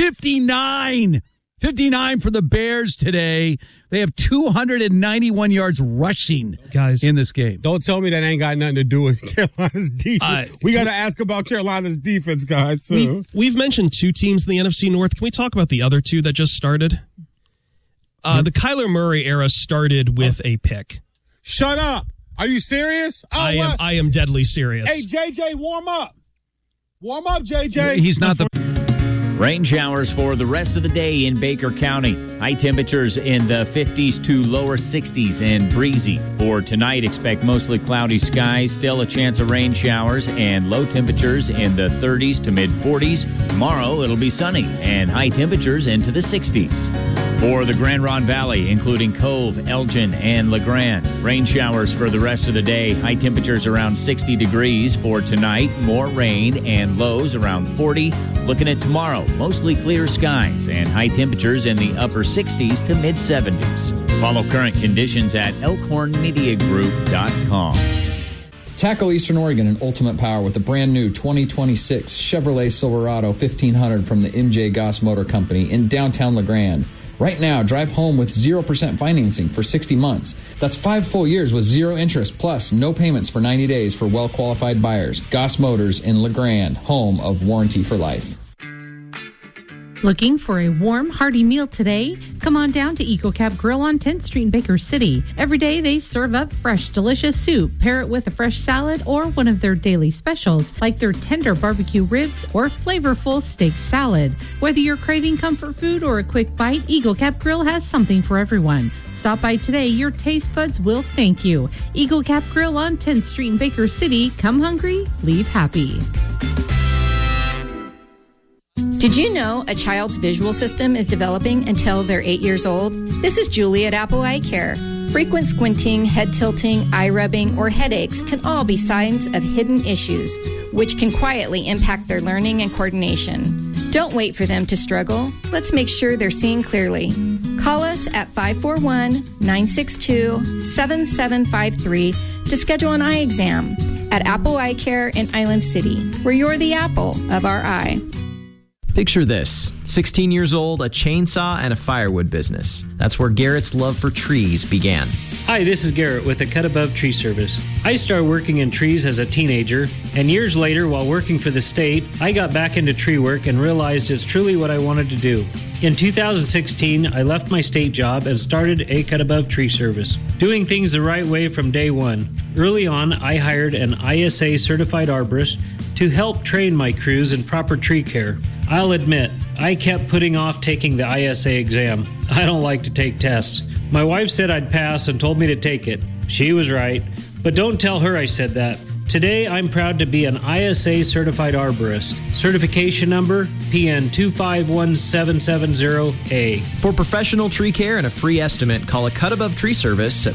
59 for the Bears today. They have 291 yards rushing, guys, in this game. Don't tell me that ain't got nothing to do with Carolina's defense. We got to ask about Carolina's defense, guys, too. We've mentioned two teams in the NFC North. Can we talk about the other two that just started? The Kyler Murray era started with a pick. Shut up. Are you serious? I am deadly serious. Hey, JJ, warm up. Warm up, JJ. He's not the... Rain showers for the rest of the day in Baker County. High temperatures in the 50s to lower 60s and breezy. For tonight, expect mostly cloudy skies, still a chance of rain showers, and low temperatures in the 30s to mid-40s. Tomorrow, it'll be sunny and high temperatures into the 60s. For the Grand Ronde Valley, including Cove, Elgin, and LeGrand, rain showers for the rest of the day. High temperatures around 60 degrees for tonight. More rain and lows around 40. Looking at tomorrow, mostly clear skies and high temperatures in the upper 60s to mid-70s. Follow current conditions at elkhornmediagroup.com. Tackle Eastern Oregon in ultimate power with the brand new 2026 Chevrolet Silverado 1500 from the MJ Goss Motor Company in downtown LeGrand. Right now, drive home with 0% financing for 60 months. That's 5 full years with zero interest, plus no payments for 90 days for well-qualified buyers. Goss Motors in LeGrand, home of Warranty for Life. Looking for a warm, hearty meal today? Come on down to Eagle Cap Grill on 10th Street in Baker City. Every day they serve up fresh, delicious soup. Pair it with a fresh salad or one of their daily specials, like their tender barbecue ribs or flavorful steak salad. Whether you're craving comfort food or a quick bite, Eagle Cap Grill has something for everyone. Stop by today. Your taste buds will thank you. Eagle Cap Grill on 10th Street in Baker City. Come hungry, leave happy. Did you know a child's visual system is developing until they're 8 years old? This is Julie at Apple Eye Care. Frequent squinting, head tilting, eye rubbing, or headaches can all be signs of hidden issues, which can quietly impact their learning and coordination. Don't wait for them to struggle. Let's make sure they're seeing clearly. Call us at 541-962-7753 to schedule an eye exam at Apple Eye Care in Island City, where you're the apple of our eye. Picture this, 16 years old, a chainsaw, and a firewood business. That's where Garrett's love for trees began. Hi, this is Garrett with the Cut Above Tree Service. I started working in trees as a teenager, and years later, while working for the state, I got back into tree work and realized it's truly what I wanted to do. In 2016, I left my state job and started a Cut Above Tree Service, doing things the right way from day one. Early on, I hired an ISA certified arborist to help train my crews in proper tree care. I'll admit, I kept putting off taking the ISA exam. I don't like to take tests. My wife said I'd pass and told me to take it. She was right, but don't tell her I said that. Today, I'm proud to be an ISA certified arborist. Certification number PN 251770A. For professional tree care and a free estimate, call a Cut Above Tree Service at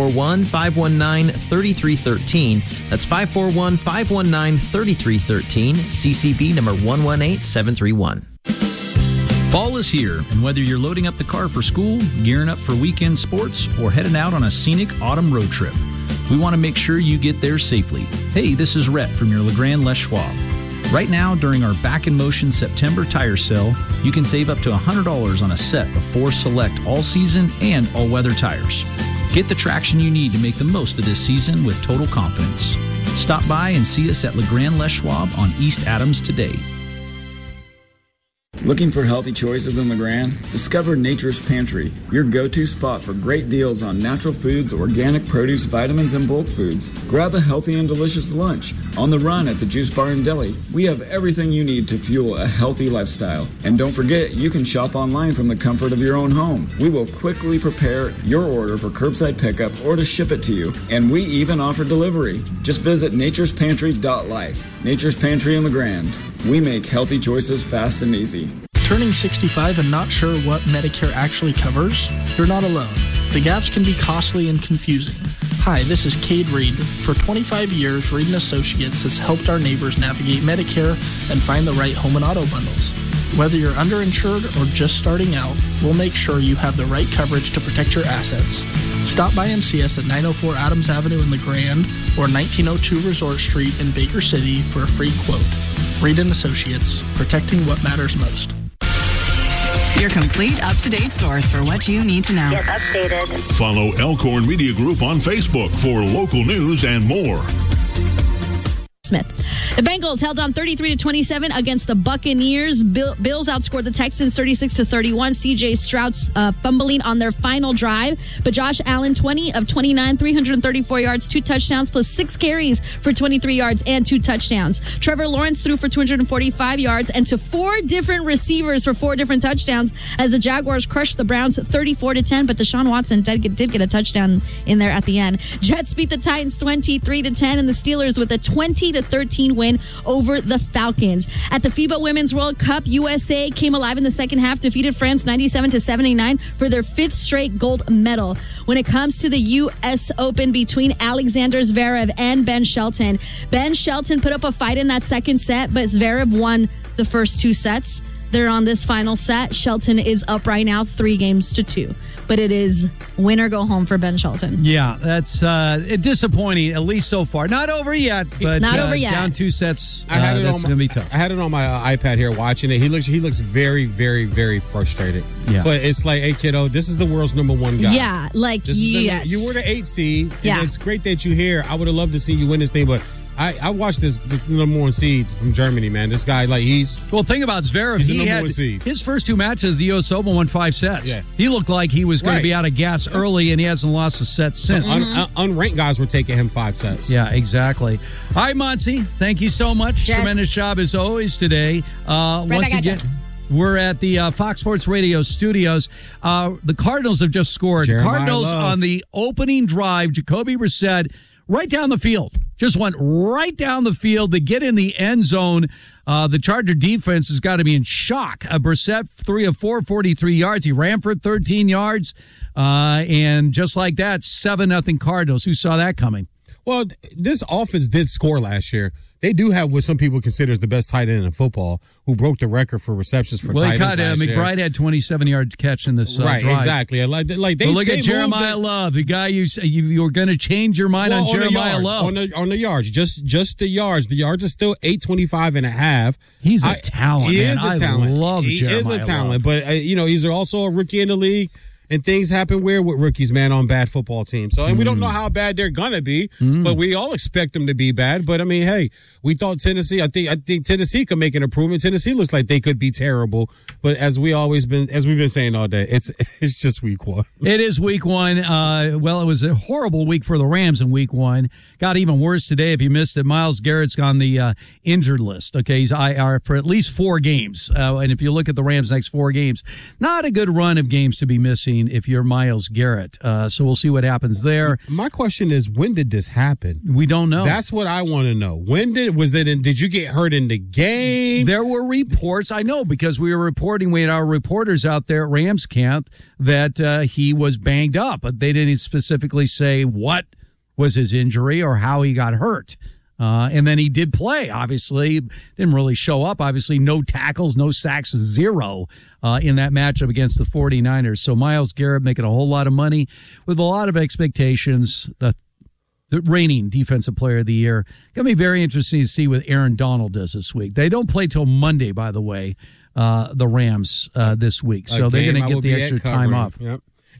541-519-3313. That's 541-519-3313, CCB number 118731. Fall is here, and whether you're loading up the car for school, gearing up for weekend sports, or heading out on a scenic autumn road trip, we want to make sure you get there safely. Hey, this is Rhett from your LeGrand Les Schwab. Right now, during our Back in Motion September tire sale, you can save up to $100 on a set of 4 select all-season and all-weather tires. Get the traction you need to make the most of this season with total confidence. Stop by and see us at LeGrand Les Schwab on East Adams today. Looking for healthy choices in LeGrand? Discover Nature's Pantry, your go-to spot for great deals on natural foods, organic produce, vitamins, and bulk foods. Grab a healthy and delicious lunch. On the run at the Juice Bar and Deli, we have everything you need to fuel a healthy lifestyle. And don't forget, you can shop online from the comfort of your own home. We will quickly prepare your order for curbside pickup or to ship it to you. And we even offer delivery. Just visit naturespantry.life. Nature's Pantry in LeGrand. We make healthy choices fast and easy. Turning 65 and not sure what Medicare actually covers? You're not alone. The gaps can be costly and confusing. Hi, this is Cade Reed. For 25 years, Reed & Associates has helped our neighbors navigate Medicare and find the right home and auto bundles. Whether you're underinsured or just starting out, we'll make sure you have the right coverage to protect your assets. Stop by and see us at 904 Adams Avenue in LeGrand or 1902 Resort Street in Baker City for a free quote. Reed & Associates, protecting what matters most. Your complete up-to-date source for what you need to know. Get updated. Follow Elkhorn Media Group on Facebook for local news and more. Smith. The Bengals held on 33-27 against the Buccaneers. Bills outscored the Texans 36-31. C.J. Stroud fumbling on their final drive, but Josh Allen 20 of 29, 334 yards, 2 touchdowns, plus 6 carries for 23 yards and 2 touchdowns. Trevor Lawrence threw for 245 yards and to 4 different receivers for 4 different touchdowns as the Jaguars crushed the Browns 34-10. But Deshaun Watson did get a touchdown in there at the end. Jets beat the Titans 23-10, and the Steelers with a 20-13 win over the Falcons. At the FIBA Women's World Cup, USA came alive in the second half, defeated France 97-79 for their 5th straight gold medal. When it comes to the U.S. Open between Alexander Zverev and Ben Shelton put up a fight in that second set, but Zverev won the first 2 sets. They're on this final set. Shelton is up right now 3-2. But it is win or go home for Ben Shelton. Yeah, that's disappointing, at least so far. Not over yet, but not over yet. Down 2 sets. That's going to be tough. I had it on my iPad here watching it. He looks very, very, very frustrated. Yeah. But it's like, hey, kiddo, this is the world's -- guy. Yeah, like, yes. You were the 8 seed. Yeah. And it's great that you're here. I would have loved to see you win this thing, but I watched this number 1 seed from Germany, man. This guy, Well, think about Zverev. He's the he number had 1 seed. His first 2 matches, the U.S. Open, won 5 sets. Yeah. He looked like he was going to be out of gas early, and he hasn't lost a set since. Unranked guys were taking him 5 sets. Yeah, exactly. All right, Monty, thank you so much. Jess. Tremendous job as always today. Once again, we're at the Fox Sports Radio studios. The Cardinals have just scored. Jeremiah Cardinals Love. on the opening drive, Jacoby Brissett right down the field. Just went right down the field to get in the end zone. The Charger defense has got to be in shock. Brissett, 3 of 4, 43 yards. He ran for 13 yards. And just like that, 7-0 Cardinals. Who saw that coming? Well, this offense did score last year. They do have what some people consider as the best tight end in football, who broke the record for receptions for tight ends last year. McBride had 27-yard catch in this right, drive. exactly. Like they look at Jeremiah Love, the guy you were going to change your mind on Jeremiah Love. On the yards, just the yards. The yards are still 825.5. He's a talent, He man. is a talent. I love Jeremiah He is a talent, Love. but he's also a rookie in the league. And things happen with rookies, man, on bad football teams. So, and we don't know how bad they're gonna be, but we all expect them to be bad. But I mean, hey, we thought Tennessee. I think Tennessee could make an improvement. Tennessee looks like they could be terrible, but as we've been saying all day, it's just week 1. It is week 1. Well, it was a horrible week for the Rams in week 1. Got even worse today. If you missed it, Myles Garrett's on the injured list. Okay, he's IR for at least 4 games. And if you look at the Rams' next 4 games, not a good run of games to be missing if you're Myles Garrett. So we'll see what happens there. My question is, when did this happen? We don't know. That's what I want to know. Did you get hurt in the game? There were reports. I know, because we were reporting. We had our reporters out there at Rams camp that he was banged up, but they didn't specifically say what was his injury or how he got hurt. And then he did play, obviously. Didn't really show up. Obviously, no tackles, no sacks, 0 in that matchup against the 49ers. So Myles Garrett making a whole lot of money with a lot of expectations. The reigning defensive player of the year. Going to be very interesting to see what Aaron Donald does this week. They don't play till Monday, by the way, the Rams this week. So they're going to get the extra time off. Yep.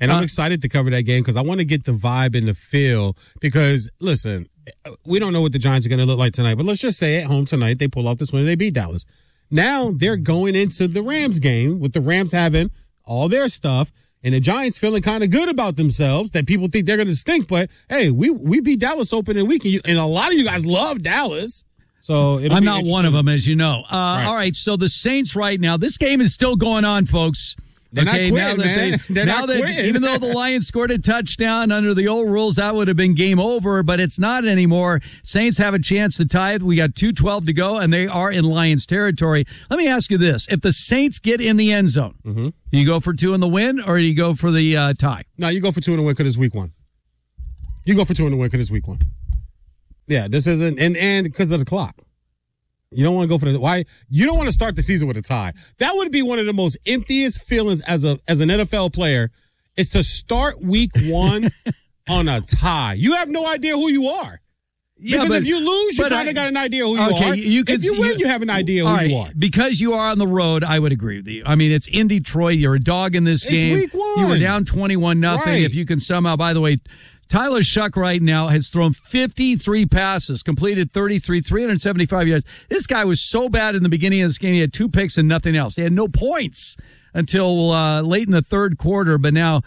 And I'm excited to cover that game because I want to get the vibe and the feel. Because, listen, we don't know what the Giants are going to look like tonight. But let's just say at home tonight, they pull off this win and they beat Dallas. Now they're going into the Rams game with the Rams having all their stuff. And the Giants feeling kind of good about themselves that people think they're going to stink. But, hey, we beat Dallas opening weekend. And a lot of you guys love Dallas. So I'm not one of them, as you know. All right, so the Saints right now, this game is still going on, folks. They're not quitting, man. They're not quitting. Even though the Lions scored a touchdown under the old rules, that would have been game over, but it's not anymore. Saints have a chance to tie it. We got 2:12 to go, and they are in Lions territory. Let me ask you this. If the Saints get in the end zone, do you go for 2 in the win, or do you go for the tie? No, you go for 2 in the win because it's week 1. You go for 2 in the win because it's week 1. Yeah, this isn't, and because of the clock. You don't want to go for why? You don't want to start the season with a tie. That would be one of the most emptiest feelings as an NFL player, is to start week 1 on a tie. You have no idea who you are. Because if you lose, you kind of got an idea who you are. If you win, you have an idea who you are. Because you are on the road, I would agree with you. I mean, it's in Detroit. You're a dog in this game. It's week 1. You were down 21-0. Right. If you can somehow, by the way, Tyler Shuck right now has thrown 53 passes, completed 33, 375 yards. This guy was so bad in the beginning of this game. He had 2 picks and nothing else. He had no points until late in the third quarter, but now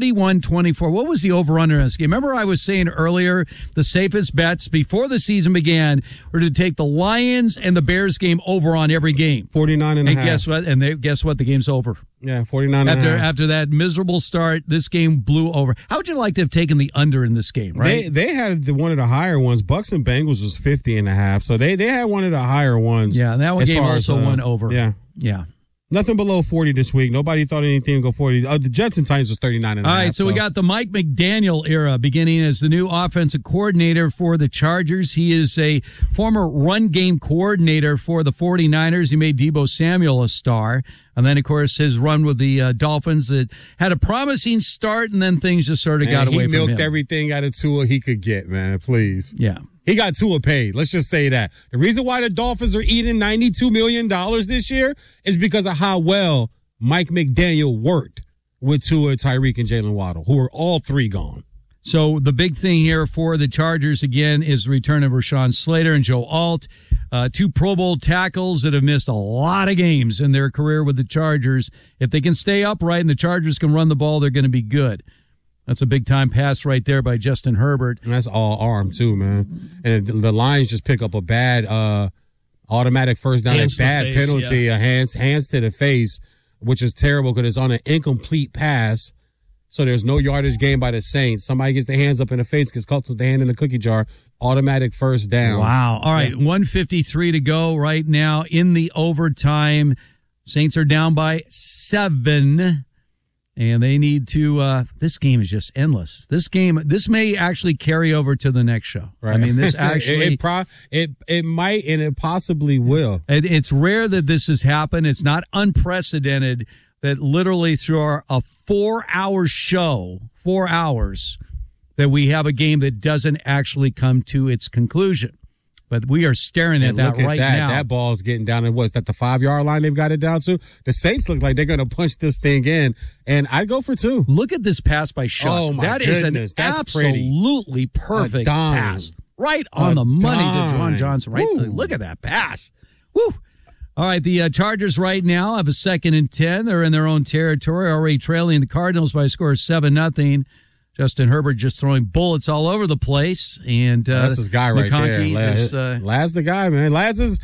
31-24. What was the over-under in this game? Remember I was saying earlier, the safest bets before the season began were to take the Lions and the Bears game over on every game. 49 and a half. Guess what? And guess what? The game's over. Yeah, 49 and a half. After that miserable start, this game blew over. How would you like to have taken the under in this game, right? They had one of the higher ones. Bucks and Bengals was 50 and a half. So they had one of the higher ones. Yeah, and that one game also went over. Yeah. Nothing below 40 this week. Nobody thought anything would go 40. The Jets and Titans was 39 and a half. All right, so we got the Mike McDaniel era beginning as the new offensive coordinator for the Chargers. He is a former run game coordinator for the 49ers. He made Deebo Samuel a star. And then, of course, his run with the Dolphins that had a promising start, and then things just sort of got away from him. He milked everything out of Tua he could get, man, please. Yeah. He got Tua paid. Let's just say that. The reason why the Dolphins are eating $92 million this year is because of how well Mike McDaniel worked with Tua, Tyreek, and Jalen Waddle, who are all 3 gone. So the big thing here for the Chargers, again, is the return of Rashawn Slater and Joe Alt, 2 Pro Bowl tackles that have missed a lot of games in their career with the Chargers. If they can stay upright and the Chargers can run the ball, they're going to be good. That's a big-time pass right there by Justin Herbert. And that's all arm, too, man. And the Lions just pick up a bad automatic first down, a bad penalty, a hands to the face, which is terrible because it's on an incomplete pass. So there's no yardage gain by the Saints. Somebody gets their hands up in the face, gets caught with the hand in the cookie jar, automatic first down. Wow. All right, 1:53 to go right now in the overtime. Saints are down by 7. And they need to, this game is just endless. This may actually carry over to the next show. Right. I mean, this actually. it might and it possibly will. It's rare that this has happened. It's not unprecedented that literally through a 4-hour show, 4 hours, that we have a game that doesn't actually come to its conclusion. But we are staring at that right now. That ball's getting down. And what's that, the 5-yard line they've got it down to? The Saints look like they're going to punch this thing in, and I'd go for 2. Look at this pass by Shuck. Oh, my goodness. That's absolutely perfect pass. Right on the money to John Johnson. Right? Look at that pass. Woo! All right, the Chargers right now have a 2nd and 10. They're in their own territory, already trailing the Cardinals by a score of 7-0. Justin Herbert just throwing bullets all over the place, and that's his guy right there. Lad's the guy, man. Lad's is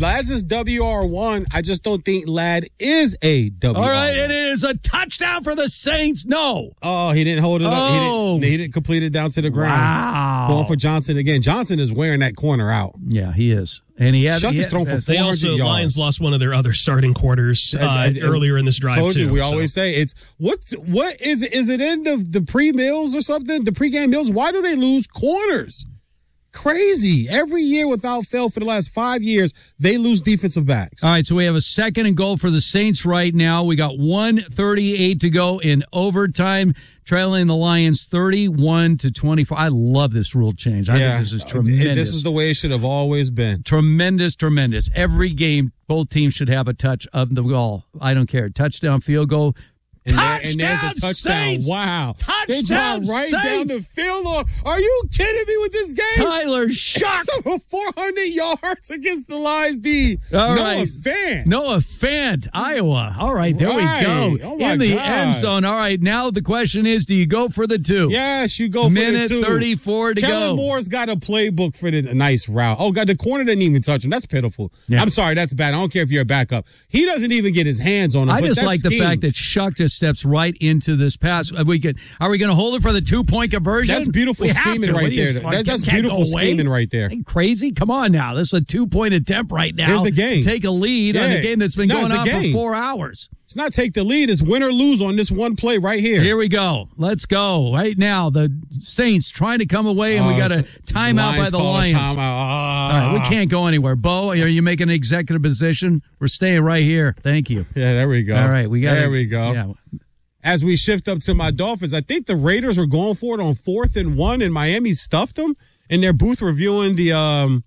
WR1. I just don't think Ladd is a WR1. All right, it is a touchdown for the Saints. No, he didn't hold it up. He didn't complete it down to the ground. Wow, going for Johnson again. Johnson is wearing that corner out. Yeah, he is. And he had thrown for 400 yards. Lions lost one of their other starting quarters earlier in this drive told too. You, we always say it's what is it? Is it end of the pre-meals or something? The pre-game meals? Why do they lose corners? Crazy. Every year without fail for the last 5 years, they lose defensive backs. All right, so we have a 2nd and goal for the Saints right now. We got 1:38 to go in overtime, trailing the Lions 31-24. I love this rule change. I think this is tremendous. This is the way it should have always been. Tremendous. Every game, both teams should have a touch of the ball. I don't care. Touchdown, field goal, And there's the touchdown. Saints! Wow. Touchdown, they drive right Saints! down the field. Are you kidding me with this game? Tyler Shough. Over 400 yards against the Lions D. Noah Fant. Noah Fant, Iowa. All right, there we go. Oh my in the God. end zone. All right, now the question is, do you go for the 2? Yes, you go for the 2. Minute 34 to Kellen go. Moore's got a playbook for the nice route. Oh, God, the corner didn't even touch him. That's pitiful. Yeah. I'm sorry, that's bad. I don't care if you're a backup. He doesn't even get his hands on him. I just like the fact that Shough just steps right into this pass. Are we going to hold it for the 2-point conversion? That's beautiful scheming right there. That's beautiful scheming right there. Crazy? Come on now. This is a 2-point attempt right now. Here's the game. Take a lead on a game that's been going on for 4 hours. It's not take the lead. It's win or lose on this one play right here. Here we go. Let's go. Right now, the Saints trying to come away, and we got a timeout by the Lions. All right, we can't go anywhere. Bo, are you making an executive position? We're staying right here. Thank you. Yeah, there we go. All right, there we go. Yeah. As we shift up to my Dolphins, I think the Raiders were going for it on 4th and 1, and Miami stuffed them in their booth reviewing the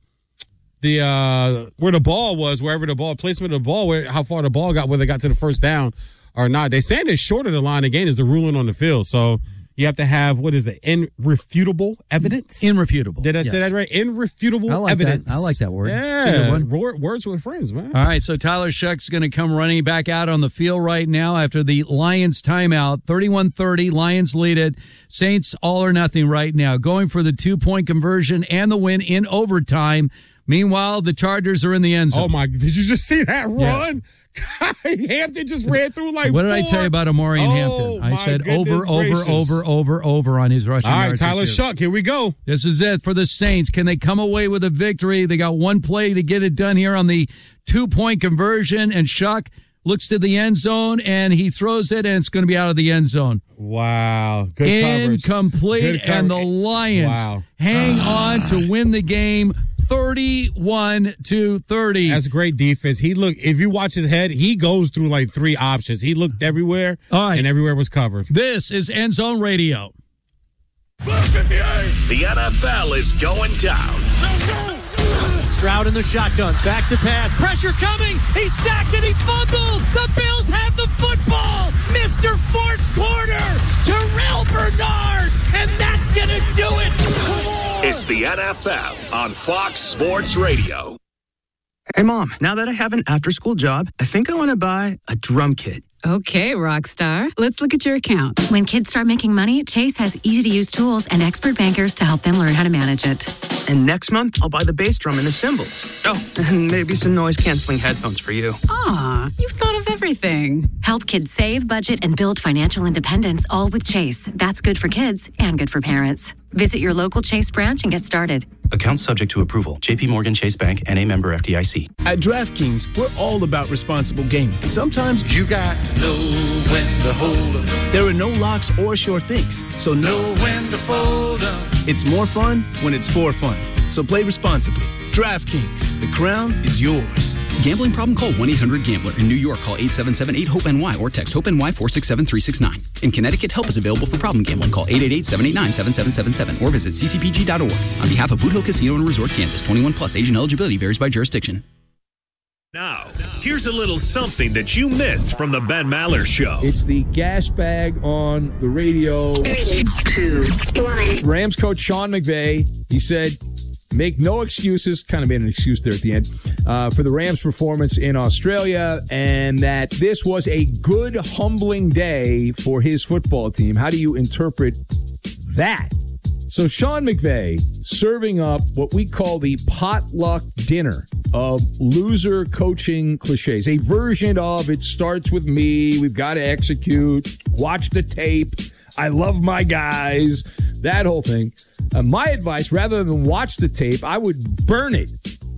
where the ball was, wherever the ball placement of the ball, how far the ball got, whether they got to the first down or not. They saying it's short of the line again is the ruling on the field. So you have to have, what is it, irrefutable evidence? Irrefutable. Did I say that right? Irrefutable evidence. That. I like that word. Yeah. Words with friends, man. All right, so Tyler Shough's going to come running back out on the field right now after the Lions timeout. 31-30, Lions lead it. Saints all or nothing right now. Going for the 2-point conversion and the win in overtime. Meanwhile, the Chargers are in the end zone. Oh, my. Did you just see that run? Yeah. Hampton just ran through like What did I tell you about Amari and Hampton? I said over on his rushing yards. All right, Tyler Shough, here we go. This is it for the Saints. Can they come away with a victory? They got one play to get it done here on the 2-point conversion, and Shough looks to the end zone, and he throws it, and it's going to be out of the end zone. Wow. Good coverage. Incomplete, and the Lions hang on to win the game 31-30. That's great defense. If you watch his head, he goes through like 3 options. He looked everywhere, and everywhere was covered. This is End Zone Radio. The NFL is going down. Stroud in the shotgun. Back to pass. Pressure coming. He's sacked and he fumbled. The Bills have the football. Mr. Fourth Quarter. Terrell Bernard. And that's going to do it. It's the NFL on Fox Sports Radio. Hey, Mom, now that I have an after-school job, I think I want to buy a drum kit. Okay, Rockstar. Let's look at your account. When kids start making money, Chase has easy-to-use tools and expert bankers to help them learn how to manage it. And next month, I'll buy the bass drum and the cymbals. Oh, and maybe some noise-canceling headphones for you. Aw, you've thought of everything. Help kids save, budget, and build financial independence, all with Chase. That's good for kids and good for parents. Visit your local Chase branch and get started. Account subject to approval. J.P. Morgan Chase Bank, N.A. member FDIC. At DraftKings, we're all about responsible gaming. Sometimes you got to know when to hold up. There are no locks or sure things, so know when to fold up. It's more fun when it's for fun. So play responsibly. DraftKings, the crown is yours. Gambling problem? Call 1-800-GAMBLER. In New York, call 877-8-HOPE-NY or text HOPE-NY 467-369. In Connecticut, help is available for problem gambling. Call 888-789-7777 or visit ccpg.org. On behalf of Boot Hill Casino and Resort, Kansas, 21 plus, age and eligibility varies by jurisdiction. Now, here's a little something that you missed from the Ben Maller Show. It's the gas bag on the radio. 3, 2, 1. Rams coach Sean McVay, he said, make no excuses, kind of made an excuse there at the end, for the Rams' performance in Australia, and that this was a good, humbling day for his football team. How do you interpret that? So Sean McVay serving up what we call the potluck dinner of loser coaching cliches, a version of it starts with me, we've got to execute, watch the tape, I love my guys, that whole thing. My advice, rather than watch the tape, I would burn it.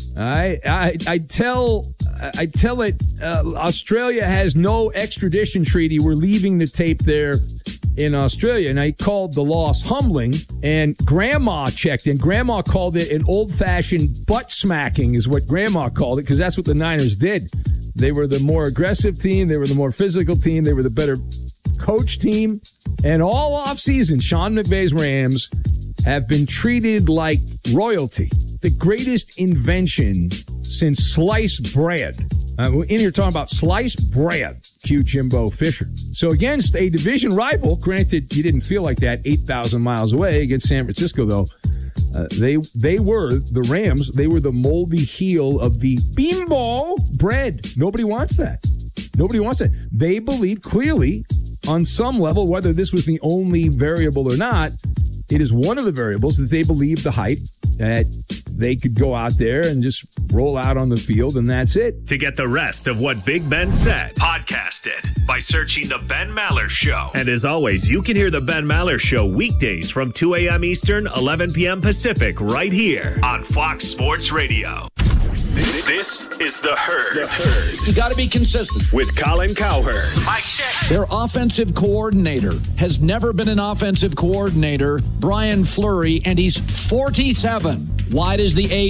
I tell it Australia has no extradition treaty. We're leaving the tape there in Australia. And I called the loss humbling, and Grandma checked in. Grandma called it an old-fashioned butt smacking is what Grandma called it, because that's what the Niners did. They were the more aggressive team. They were the more physical team. They were the better coach team. And all offseason, Sean McVay's Rams have been treated like royalty. The greatest invention since sliced bread. We're in here talking about sliced bread, Q Jimbo Fisher. So against a division rival, granted you didn't feel like that 8,000 miles away against San Francisco, though, they were, the Rams, they were the moldy heel of the beanball bread. Nobody wants that. Nobody wants that. They believe clearly on some level, whether this was the only variable or not, it is one of the variables that they believe the hype that they could go out there and just roll out on the field, and that's it. To get the rest of what Big Ben said, podcast it by searching The Ben Maller Show. And as always, you can hear The Ben Maller Show weekdays from 2 a.m. Eastern, 11 p.m. Pacific, right here on Fox Sports Radio. This is The Herd. You got to be consistent. With Colin Cowherd. Mike check. Their offensive coordinator has never been an offensive coordinator, Brian Fleury, and he's 47. Why does the age